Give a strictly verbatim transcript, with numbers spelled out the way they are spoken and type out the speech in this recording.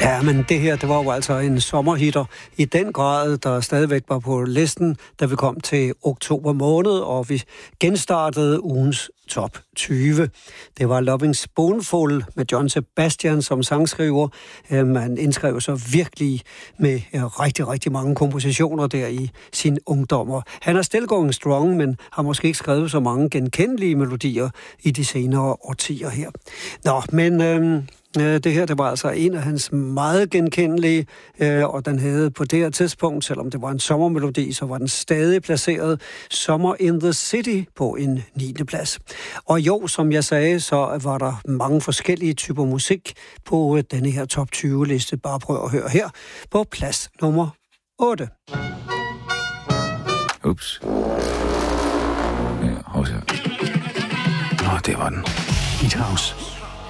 Ja, men det her, det var jo altså en sommerhitter i den grad, der stadigvæk var på listen, da vi kom til oktober måned, og vi genstartede ugens top tyve. Det var Loving Spoonful med John Sebastian som sangskriver. Man indskrev sig virkelig med rigtig, rigtig mange kompositioner der i sin ungdom. Han er still going strong, men har måske ikke skrevet så mange genkendelige melodier i de senere årtier her. Nå, men øhm, det her, det var altså en af hans meget genkendelige, øh, og den havde på det her tidspunkt, selvom det var en sommermelodi, så var den stadig placeret Summer in the City på en niende plads. Og jo, som jeg sagde, så var der mange forskellige typer musik på øh, denne her top tyve-liste. Bare prøv at høre her på plads nummer otte. Ups. Ja, hov så. Nå, det var den. Beat House.